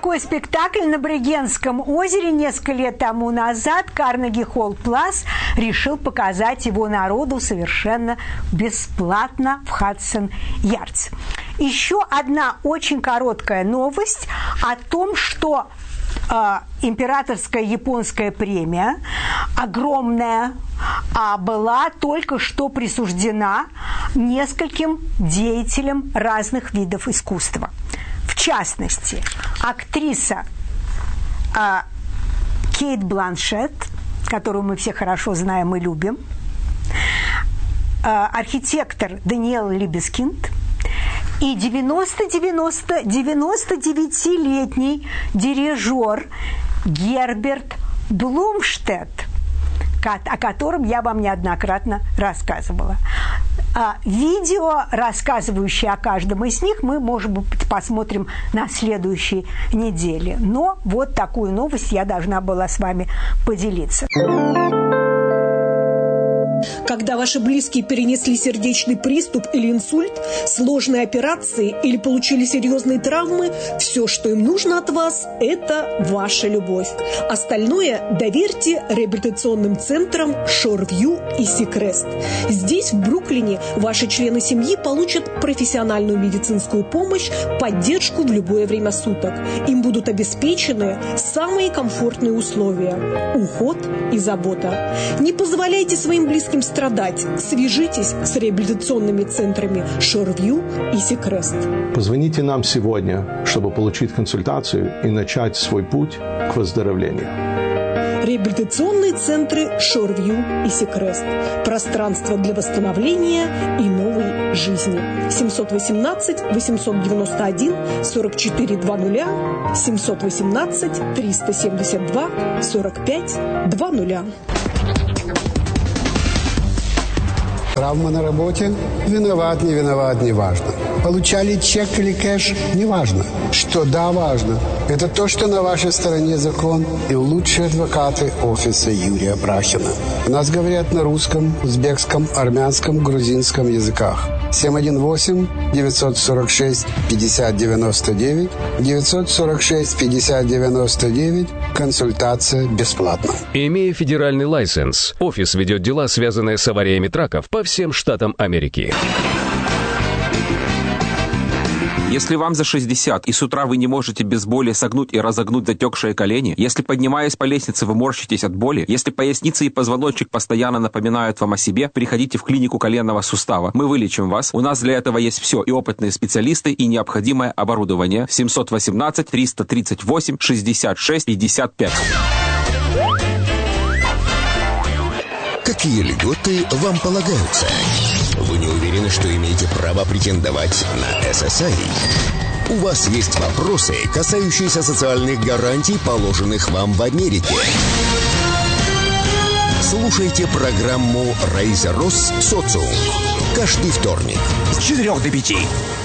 такой спектакль на Брегенском озере несколько лет тому назад. Карнеги Холл Плас решил показать его народу совершенно бесплатно в Хадсон-Ярдс. Еще одна очень короткая новость о том, что императорская японская премия, огромная, была только что присуждена нескольким деятелям разных видов искусства. В частности, актриса Кейт Бланшетт, которую мы все хорошо знаем и любим, архитектор Даниэл Либескинд и 99-летний дирижер Герберт Блумштедт, о котором я вам неоднократно рассказывала. Видео, рассказывающее о каждом из них, мы, может быть, посмотрим на следующей неделе. Но вот такую новость я должна была с вами поделиться. Когда ваши близкие перенесли сердечный приступ или инсульт, сложные операции или получили серьезные травмы, все, что им нужно от вас, это ваша любовь. Остальное доверьте реабилитационным центрам Шорвью и Сикрест. Здесь, в Бруклине, ваши члены семьи получат профессиональную медицинскую помощь, поддержку в любое время суток. Им будут обеспечены самые комфортные условия, уход и забота. Не позволяйте своим близким страдать. Свяжитесь с реабилитационными центрами Шорвью и Сикрест. Позвоните нам сегодня, чтобы получить консультацию и начать свой путь к выздоровлению. Реабилитационные центры Шорвью и Сикрест. Пространство для восстановления и новой жизни. 718-891-4420, 718-372-4520. Травма на работе? Виноват, не виноват, не важно. Получали чек или кэш? Не важно. Что да, важно. Это то, что на вашей стороне закон и лучшие адвокаты офиса Юрия Брахина. У нас говорят на русском, узбекском, армянском, грузинском языках. 718-946-5099, 946-5099. Консультация бесплатна. Имея федеральный лайсенс, офис ведет дела, связанные с авариями траков по всем штатам Америки. Если вам за 60 и с утра вы не можете без боли согнуть и разогнуть затекшие колени, если, поднимаясь по лестнице, вы морщитесь от боли, если поясница и позвоночник постоянно напоминают вам о себе, приходите в клинику коленного сустава. Мы вылечим вас. У нас для этого есть все, и опытные специалисты, и необходимое оборудование. 718-338-66-55. Какие льготы вам полагаются? Вы не уверены, что имеете право претендовать на SSI? У вас есть вопросы, касающиеся социальных гарантий, положенных вам в Америке? Слушайте программу «Рейзер Росс. Социум» каждый вторник с 4 до 5.